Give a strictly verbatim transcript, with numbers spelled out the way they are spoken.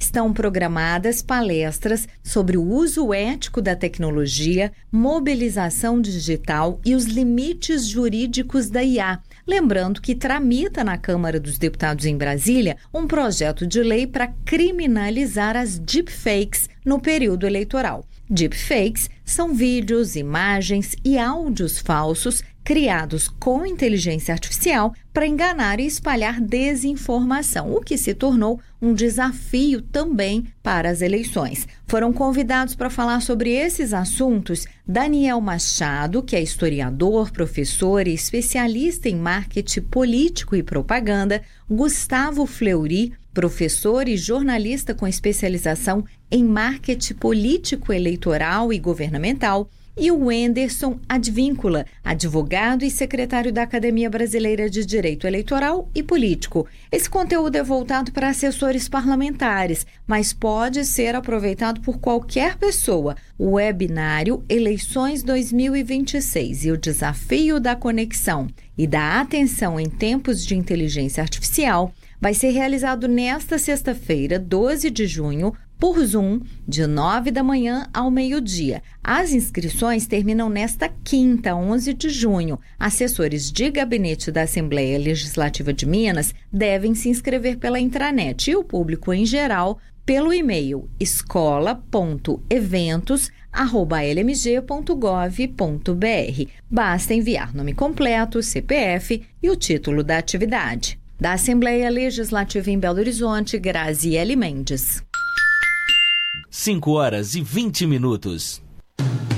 Estão programadas palestras sobre o uso ético da tecnologia, mobilização digital e os limites jurídicos da I A. Lembrando que tramita na Câmara dos Deputados em Brasília um projeto de lei para criminalizar as deepfakes no período eleitoral. Deepfakes são vídeos, imagens e áudios falsos criados com inteligência artificial para enganar e espalhar desinformação, o que se tornou um desafio também para as eleições. Foram convidados para falar sobre esses assuntos Daniel Machado, que é historiador, professor e especialista em marketing político e propaganda, Gustavo Fleury, professor e jornalista com especialização em marketing político, eleitoral e governamental, e o Wenderson Advíncula, advogado e secretário da Academia Brasileira de Direito Eleitoral e Político. Esse conteúdo é voltado para assessores parlamentares, mas pode ser aproveitado por qualquer pessoa. O webinário Eleições dois mil e vinte e seis e o Desafio da Conexão e da Atenção em Tempos de Inteligência Artificial vai ser realizado nesta sexta-feira, doze de junho, por Zoom, de nove da manhã ao meio-dia. As inscrições terminam nesta quinta, onze de junho. Assessores de gabinete da Assembleia Legislativa de Minas devem se inscrever pela intranet e o público em geral pelo e-mail escola ponto eventos arroba l m g ponto gov ponto b r. Basta enviar nome completo, C P F e o título da atividade. Da Assembleia Legislativa em Belo Horizonte, Graziele Mendes. cinco horas e vinte minutos.